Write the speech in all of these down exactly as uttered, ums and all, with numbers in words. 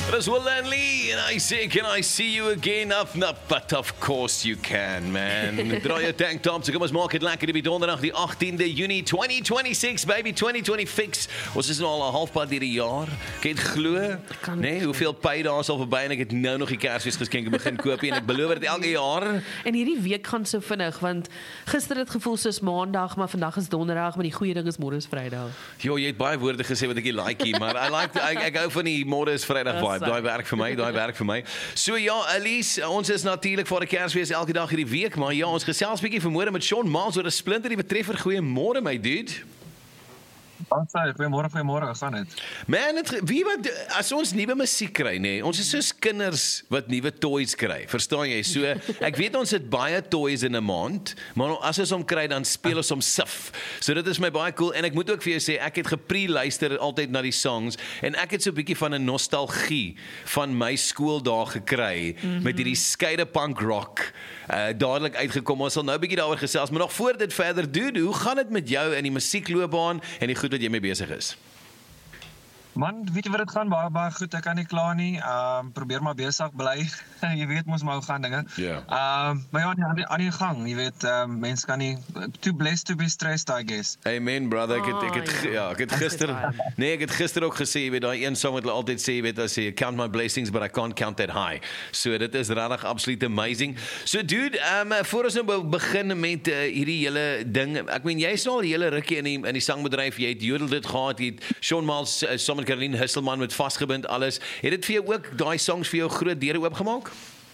That is Will and Lee, and I say, can I see you again? Up, up, but of course you can, man. Draai jou tank top, so kom ons maak dit lekker die donderdag die agtiende Junie twenty twenty-six, baby, twenty twenty fix. Ons is nou al 'n halfpad deur die jaar. Kan jy dit glo? Nee, hoeveel paydays al verby en ek het nou nog die Kersfeesgeskenke begin koop en ek beloof dit elke jaar. En hierdie week gaan so vinnig, want gister het gevoel soos maandag, maar vandag is donderdag, maar die goeie ding is môre is Vrydag. Jo, jy het baie woorde gesê wat ek nie like nie, maar I like ek, ek hou van die môre is Vrydag vibe. Daai werk vir my, daai werk vir my. So ja, Elise, ons is natuurlik vir die Kersfees elke dag hierdie week, maar ja, ons gesels bietjie vanmôre met Sean Miles oor 'n splinter die betreffer. Goeiemôre my dude. Dankie, goeiemôre, goeiemôre, gaan dit? Man, het, wie wat as ons nuwe musiek kry, nê? Nee, ons is soos kinders wat nuwe toys kry. Verstaan jy? So ek weet ons het baie toys in 'n maand, maar as ons hom kry dan speel ons hom sif. So dit is my baie cool en ek moet ook vir jou sê ek het gepre-luister altyd na die songs en ek het so 'n bietjie van 'n nostalgie van my skooldae gekry mm-hmm. met hierdie skeide punk rock. Uh, dadelik uitgekom. Ons sal nou 'n bietjie daaroor gesels, maar nog voor dit verder doen, hoe gaan dit met jou in die musiekloopbaan en die goed wat jy mee besig is? Man, weet jy wat dit gaan? Baie, baie goed, ek kan nie kla nie. Um, probeer maar besig bly. Jy weet mos maar hoe gaan dinge. Ja. Yeah. Um, maar ja, aan die, aan die gang, jy weet, um, mense kan nie, too blessed to be stressed, I guess. Amen, brother. Ek het, ek het, oh, ja, ek het gister, nee, ek het gister ook gesê, jy weet, daai een song wat hulle altyd sê, jy weet, as jy count my blessings, but I can't count that high. So, dit is regtig absoluut amazing. So, dude, um, voor ons nou begin met uh, hierdie hele ding, ek meen, jy is al die hele rukkie in die, in die sangbedryf, jy het jodel dit gehad, jy het Sean Miles, uh, saam met Caroline Husselman met Vasgebind alles. Het dit vir jou ook daai songs vir jou groot deure oopgemaak?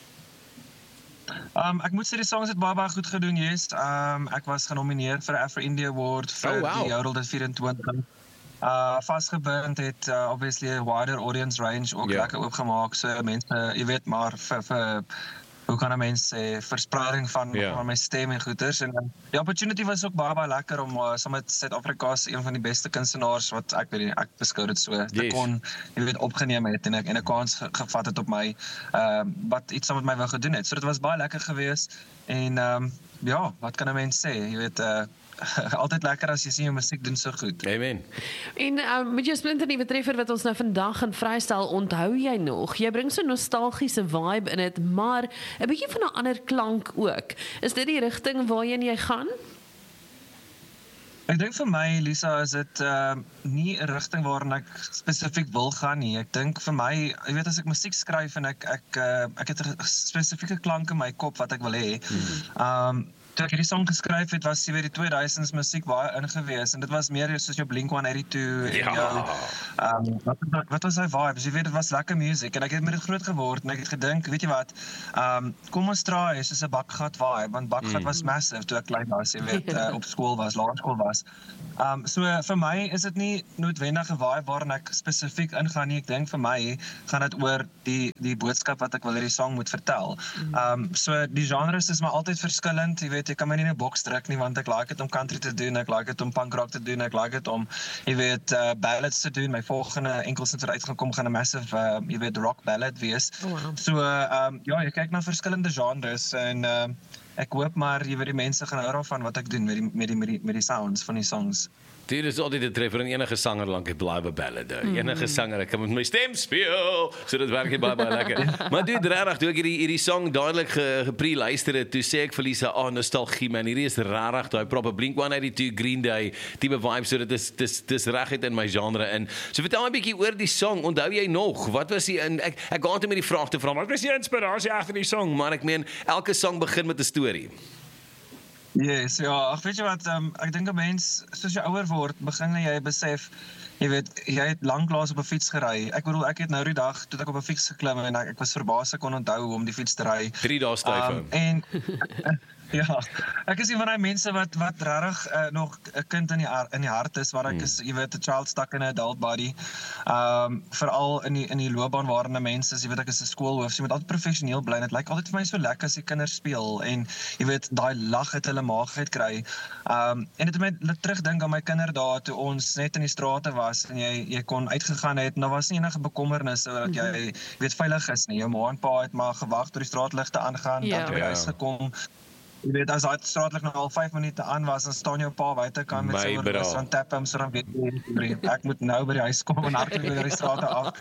Um, ek moet sê die songs het baie baie goed gedoen, yes. Um, ek was genomineer vir 'n Afro-Indie Award vir oh, wow. die Jodel dit vyf-en-twintig. Uh, Vasgebind het uh, obviously 'n wider audience range ook yeah. lekker oopgemaak. So mense, jy weet maar vir vir hoe kan 'n mens sê verspreiding van, yeah. van my stem en goeters en die opportunity was ook baie baie lekker om uh, saam met Suid-Afrika se een van die beste kunstenaars wat ek weet nie, ek beskou dit so yes. te kon jy weet opgeneem het en ek en 'n kans ge, gevat het op my uh, wat iets saam met my wou gedoen het. So dit was baie lekker geweest en um, ja, wat kan 'n mens sê? Jy weet uh, altyd lekker as jy sien jou musiek doen so goed. Amen. En uh, met jou splinter die betreffer wat ons nou vandag gaan vrystel, onthou jy nog? Jy bring so 'n nostalgiese vibe in dit, maar 'n bietjie van 'n ander klank ook. Is dit die rigting waarheen jy gaan? Ek dink vir my, Lisa, is dit uh, nie 'n rigting waarin ek spesifiek wil gaan nie. Ek dink vir my, jy weet as ek musiek skryf en ek ek uh, ek het 'n spesifieke klank in my kop wat ek wil hê. Mm-hmm. Um Toe ek hierdie song geskryf het, was jy weer die tweeduisends musiek baie ingewees en dit was meer soos jou Blink one eighty-two en ja. jou um, wat, wat was hy vibes? Jy weet, dit was lekker musiek en ek het met dit groot geword en ek het gedink, weet jy wat, um, kom ons draai soos 'n bakgat vibe, want bakgat mm. was massive toe ek klein was, jy weet, uh, op skool was, laerskool was. Um, so vir my is dit nie noodwendig 'n vibe waarin ek spesifiek ingaan nie. Ek dink vir my gaan dit oor die die boodskap wat ek wil hierdie song moet vertel. Um, so die genres is maar altyd verskillend, jy weet, jy kan my nie in 'n boks druk nie, want ek like dit om country te doen, ek like dit om punk rock te doen, ek like dit om, jy weet, uh, ballads te doen. My volgende enkelsins wat uitgekom gaan 'n massive, uh, jy weet, rock ballad wees. Oh, wow. So, uh, um, ja, jy kyk na verskillende genres en uh, ek hoop maar, jy weet, die mense gaan hou daarvan wat ek doen met die, met die, met die, met die sounds van die songs. Dit is altyd 'n treffer en enige sanger lank het bly ballade. Mm. Enige sanger, ek kan met my stem speel. So dit werk baie baie lekker. Maar dude, regtig, toe ek hierdie hierdie song dadelik ge, gepre-luister het, toe sê ek vir Lisa, "Ah, oh, nostalgie man, hierdie is regtig daai proper Blink one eighty-two Green Day tipe vibe, so dit is dis dis regtig in my genre in." So vertel my 'n bietjie oor die song. Onthou jy nog? Wat was die in ek ek gaan net met die vraag te vra, wat was die inspirasie agter die song? Maar ek meen, elke song begin met 'n storie. Yes, ja, ag weet jy wat, um, ek dink 'n mens, soos jy ouer word, begin jy besef, jy weet, jy het lanklaas op 'n fiets gery. Ek bedoel, ek het nou die dag, toe ek op 'n fiets geklim en ek, ek was verbaas ek kon onthou hoe om die fiets te ry. Drie dae styf. Um, en ja, ek is een van die mense wat wat regtig uh, nog 'n kind in die in die hart is, waar ek is, jy weet, 'n child stuck in 'n adult body. Um veral in die in die loopbaan waarin 'n mens is, jy weet, ek is 'n skoolhoof, so jy moet altyd professioneel bly. Dit lyk altyd vir my so lekker as die kinders speel en jy weet, daai lag het hulle maagheid kry. Um en dit het my terugdink aan my kinderdae toe ons net in die strate was en jy jy kon uitgegaan het en daar was nie enige bekommernisse dat jy, jy weet, veilig is nie. Jou ma en pa het maar gewag tot die straatligte aangaan, ja. dan het jy huis gekom. Jy weet, as daai straatlig nog al vyf minute aan was, dan staan jou pa buitekant met sy oorlus van tap hom, so dan weet jy, ek moet nou by die huis kom en hardloop oor die strate af.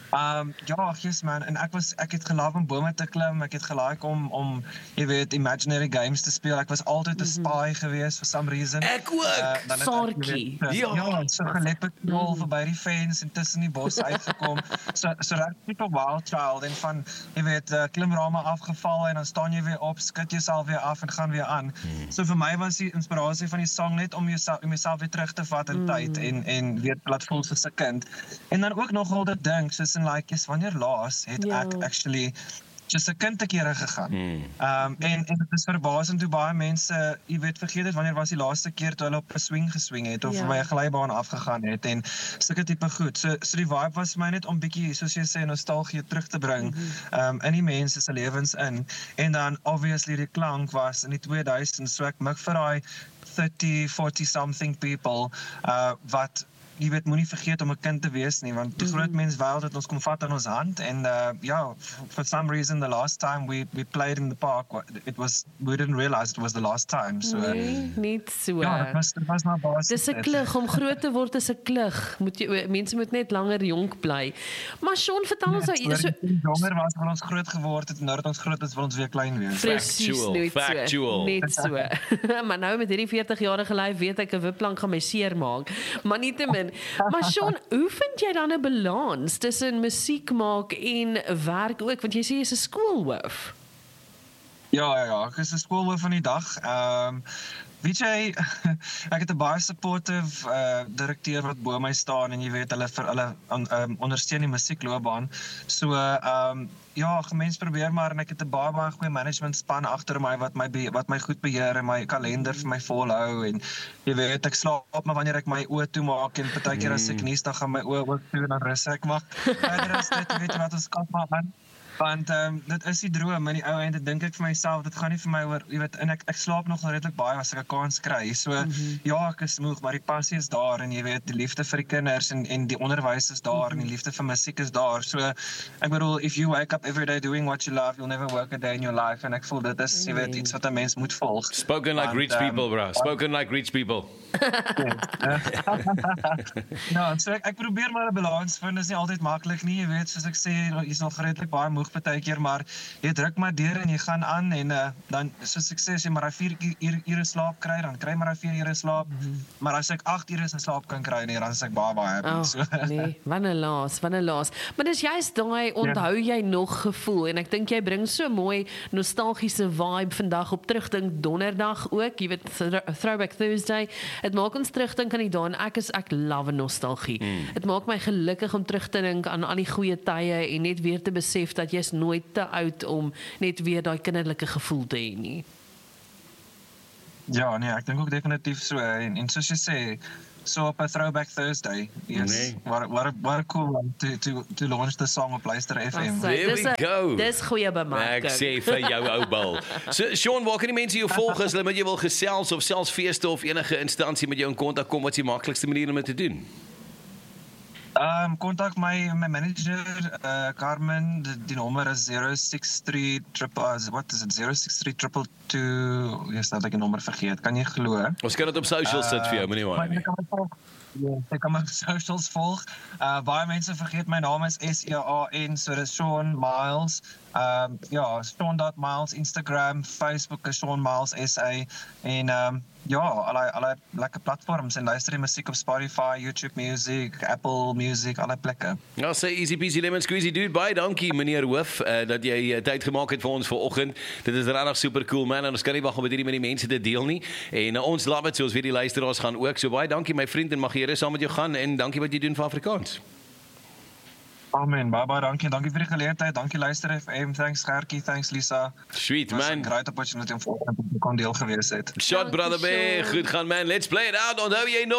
Um ja, yes man, en ek was ek het gelief om bome te klim, ek het gelike om om jy weet imaginary games te speel. Ek was altyd 'n spy geweest for some reason. Ek ook. Uh, dan het ek, jy Saartjie. weet, Ja. Ja, so geleppe knol mm. verby die fence en tussen die bos uitgekom. so so reg tipe wild child en van jy weet uh, klimrame afgeval en dan staan jy weer op, skud jouself weer af en gaan weer aan. Mm. So vir my was die inspirasie van die song net om jouself om jouself weer terug te vat in mm. tyd en en weer laat voel soos 'n kind. En dan ook nogal dit ding soos in like is wanneer laas het Ja. ek actually just 'n kind te kere gegaan. Hmm. Um en en dit is verbasend hoe baie mense, jy weet, vergeet het wanneer was die laaste keer toe hulle op 'n swing geswing het of Ja. by 'n glybaan afgegaan het en sulke tipe goed. So so die vibe was vir my net om bietjie soos jy sê nostalgie terug te bring mm-hmm. um in die mense se lewens in. En dan obviously die klank was in die twee duisend, so ek mik vir daai thirty, forty something people uh wat jy weet moenie vergeet om 'n kind te wees nie want die groot mens wêreld het ons kom vat in ons hand en uh ja for some reason the last time we we played in the park it was we didn't realize it was the last time so Nee, niet so. ja dit was dit was nou basies Dis 'n klug om groot te word, is 'n klug. Moet jy mense moet net langer jonk bly. Maar Sean, vertel ons nou so so jonger was wanneer ons groot geword het en nou dat ons groot is wil ons weer klein wees. presies Factual, net so. factual. Net so. Maar nou met hierdie veertig-jarige lyf weet ek 'n wipplank gaan my seer maak. Maar nietemin. Maar Sean, hoe vind jy dan 'n balans tussen musiek maak en werk ook? Want jy sê jy's 'n skoolhoof. Ja, ja, ja, ek is 'n skoolhoof van die dag. Ehm um, weet jy, ek het 'n baie supportive uh, direkteur wat bo my staan en jy weet hulle vir hulle um, ondersteun die musiekloopbaan. So ehm um, ja, mens probeer maar en ek het 'n baie baie goeie management span agter my wat my be, wat my goed beheer en my kalender vir my volhou en jy weet ek slaap maar wanneer ek my oë toe maak en partykeer as ek nuus dan gaan my oë oop toe en dan rus ek maar. Verder as dit weet jy wat ons kan maar aan. Want um, dit is die droom in die ou einde dink ek vir myself dit gaan nie vir my oor jy weet en ek ek slaap nog redelik baie as ek 'n kans kry. So mm-hmm. ja, ek is moeg, maar die passie is daar en jy weet die liefde vir die kinders en en die onderwys is daar mm-hmm. en die liefde vir musiek is daar. So ek bedoel if you wake up every day doing what you love, you'll never work a day in your life en ek voel dit is jy weet iets wat 'n mens moet volg. Spoken like Want, rich um, people, bro. Spoken like rich people. Ja, so ek, ek probeer maar 'n balans vind. Dit is nie altyd maklik nie, jy weet, soos ek sê, jy's nog redelik baie moeg partykeer, maar jy druk maar deur en jy gaan aan en uh, dan soos ek sê, as jy maar vier ure, ure slaap kry, dan kry maar vier ure slaap. Mm-hmm. Maar as ek agt ure se slaap kan kry, nee, dan is ek baie baie happy. Oh, so. nee, wanneer laas, wanneer laas. Maar dis juist daai onthou jy nog gevoel en ek dink jy bring so mooi nostalgiese vibe vandag op terugdink donderdag ook, jy weet Throwback Thursday. Dit maak ons terugdink aan die dae en ek is ek love nostalgie. Dit mm. maak my gelukkig om terug te dink aan al die goeie tye en net weer te besef dat jy's nooit te oud om net weer daai kinderlike gevoel te hê nie. Ja, nee, ek dink ook definitief so en, en soos jy sê so op 'n Throwback Thursday. Yes. Nee. What what what a cool one to to to launch the song op Luister F M. There we go. Dis goeie bemarking. Ek sê vir jou ou bal. So Sean, waar kan die mense jou volg as hulle met jou wil gesels of selfs feeste of enige instansie met jou in kontak kom, wat is die maklikste manier om dit te doen? Ehm um, kontak my my manager uh, Carmen, die, die nommer is zero six three triple uh, what is it zero six three triple two. Yes, nou het ek 'n nommer vergeet. Kan jy glo? Ons kan dit op social uh, sit vir jou, moenie worry nie. Ja, ek kan my socials volg. Uh baie mense vergeet my naam is S E A N, so dis Sean Miles. Ehm um, ja, Sean dot Miles Instagram, Facebook is Sean Miles S A en ehm um, ja, allei allei lekker platforms en luister die musiek op Spotify, YouTube Music, Apple Music, alle plekke. Ja, sê easy peasy lemon squeezy dude. Baie dankie meneer Hoof uh, dat jy uh, tyd gemaak het vir ons vanoggend. Dit is regtig super cool man en ons kan nie wag om met hierdie met die mense te deel nie. En uh, ons love it, soos weer die luisteraars gaan ook. So baie dankie my vriend en mag jy rus saam met jou gaan en dankie wat jy doen vir Afrikaans. Amen, baie baie dankie. Dankie vir die geleentheid. Dankie luister F M. Thanks Gertjie, thanks Lisa. Sweet man. It's a great opportunity om vanoggend te kon deel gewees het. Shot brother B. Goed gaan man. Let's play it out. Onthou jy nog